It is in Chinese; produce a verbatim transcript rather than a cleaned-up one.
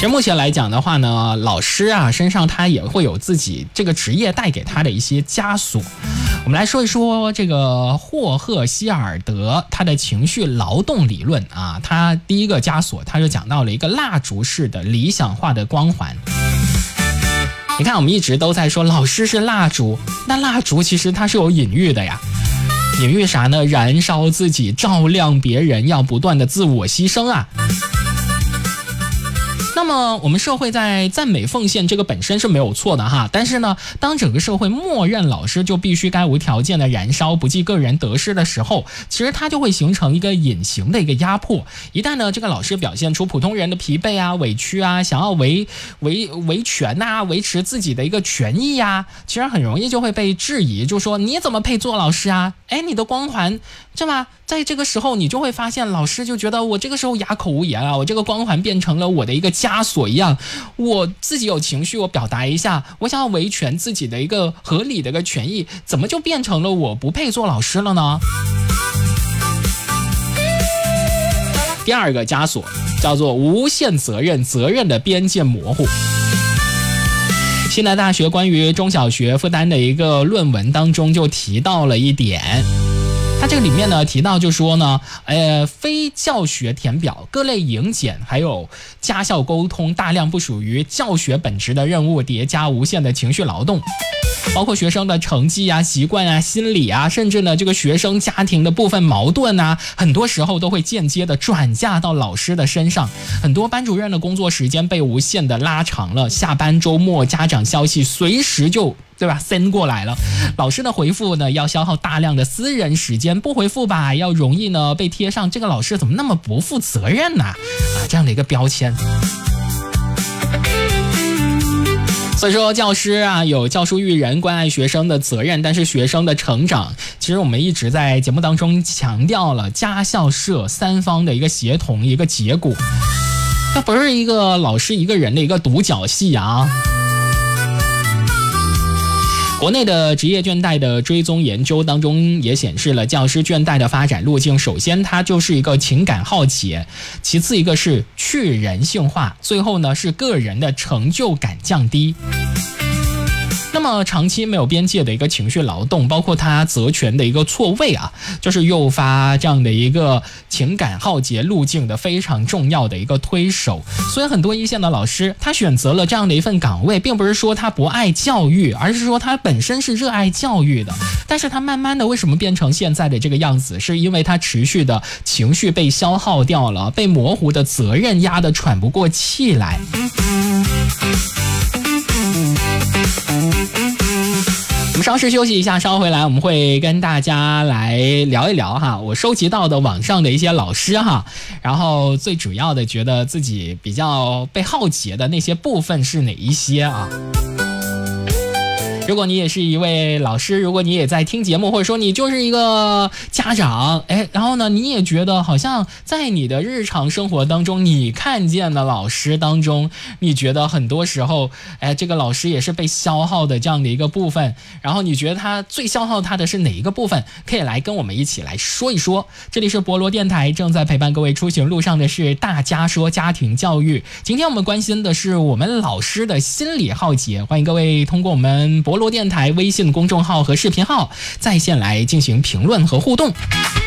实目前来讲的话呢，老师啊身上他也会有自己这个职业带给他的一些枷锁。我们来说一说这个霍赫希尔德他的情绪劳动理论啊，他第一个枷锁他就讲到了一个蜡烛式的理想化的光环。你看我们一直都在说老师是蜡烛，那蜡烛其实它是有隐喻的呀。隐喻啥呢？燃烧自己，照亮别人，要不断的自我牺牲啊。那么我们社会在赞美奉献这个本身是没有错的哈，但是呢，当整个社会默认老师就必须该无条件的燃烧，不计个人得失的时候，其实它就会形成一个隐形的一个压迫。一旦呢这个老师表现出普通人的疲惫啊、委屈啊，想要维维维权啊，维持自己的一个权益啊，其实很容易就会被质疑，就说你怎么配做老师啊？哎，你的光环是吧？在这个时候你就会发现老师就觉得我这个时候哑口无言啊，我这个光环变成了我的一个枷锁一样，我自己有情绪我表达一下，我想要维权自己的一个合理的一个权益，怎么就变成了我不配做老师了呢？第二个枷锁叫做无限责任，责任的边界模糊。西南大学关于中小学负担的一个论文当中就提到了一点，它这个里面呢提到就说呢，呃，非教学填表、各类营检还有家校沟通，大量不属于教学本职的任务，叠加无限的情绪劳动，包括学生的成绩啊、习惯啊、心理啊，甚至呢这个学生家庭的部分矛盾啊，很多时候都会间接的转嫁到老师的身上。很多班主任的工作时间被无限的拉长了，下班周末家长消息随时就对吧send过来了，老师的回复呢要消耗大量的私人时间，不回复吧要容易呢被贴上这个老师怎么那么不负责任呢 啊, 啊这样的一个标签。所以说教师啊有教书育人、关爱学生的责任，但是学生的成长，其实我们一直在节目当中强调了家校社三方的一个协同一个结果，它不是一个老师一个人的一个独角戏啊。国内的职业倦怠的追踪研究当中也显示了教师倦怠的发展路径，首先它就是一个情感耗竭，其次一个是去人性化，最后呢是个人的成就感降低。那么长期没有边界的一个情绪劳动，包括他责权的一个错位啊，就是诱发这样的一个情感耗竭路径的非常重要的一个推手。所以很多一线的老师他选择了这样的一份岗位，并不是说他不爱教育，而是说他本身是热爱教育的，但是他慢慢的为什么变成现在的这个样子，是因为他持续的情绪被消耗掉了，被模糊的责任压得喘不过气来。我们稍事休息一下，稍回来我们会跟大家来聊一聊哈，我收集到的网上的一些老师哈，然后最主要的觉得自己比较被耗竭的那些部分是哪一些啊。如果你也是一位老师，如果你也在听节目，或者说你就是一个家长，哎，然后呢你也觉得好像在你的日常生活当中，你看见的老师当中，你觉得很多时候哎，这个老师也是被消耗的这样的一个部分，然后你觉得他最消耗他的是哪一个部分，可以来跟我们一起来说一说。这里是博罗电台，正在陪伴各位出行路上的是大家说家庭教育，今天我们关心的是我们老师的心理耗竭，欢迎各位通过我们博罗电台微信公众号和视频号在线来进行评论和互动。